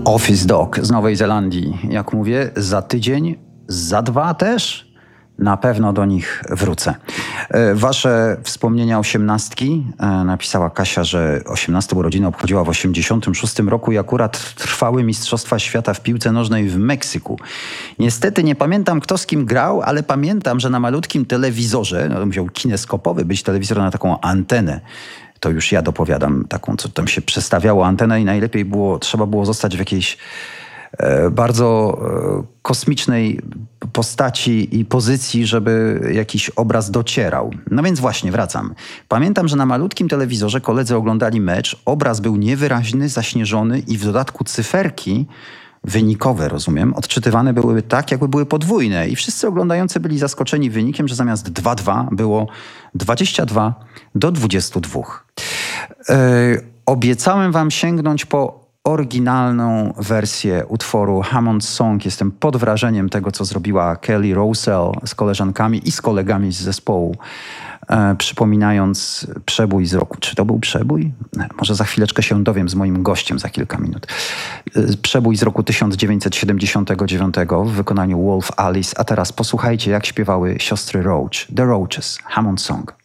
Office Dog z Nowej Zelandii. Jak mówię, za tydzień, za 2 też na pewno do nich wrócę. Wasze wspomnienia osiemnastki. Napisała Kasia, że 18 urodziny obchodziła w 86 roku i akurat trwały Mistrzostwa Świata w piłce nożnej w Meksyku. Niestety nie pamiętam, kto z kim grał, ale pamiętam, że na malutkim telewizorze, no musiał kineskopowy być telewizor na taką antenę. To już ja dopowiadam taką, co tam się przestawiało antenę i najlepiej trzeba było zostać w jakiejś bardzo kosmicznej postaci i pozycji, żeby jakiś obraz docierał. No więc właśnie, wracam. Pamiętam, że na malutkim telewizorze koledzy oglądali mecz, obraz był niewyraźny, zaśnieżony i w dodatku cyferki wynikowe, rozumiem, odczytywane były tak, jakby były podwójne i wszyscy oglądający byli zaskoczeni wynikiem, że zamiast 2-2 było 22-22. Obiecałem wam sięgnąć po oryginalną wersję utworu Hammond Song. Jestem pod wrażeniem tego, co zrobiła Kelly Rowsell z koleżankami i z kolegami z zespołu, przypominając przebój z roku. Czy to był przebój? Może za chwileczkę się dowiem z moim gościem za kilka minut. Przebój z roku 1979 w wykonaniu Wolf Alice. A teraz posłuchajcie, jak śpiewały siostry Roach. The Roaches, Hammond Song.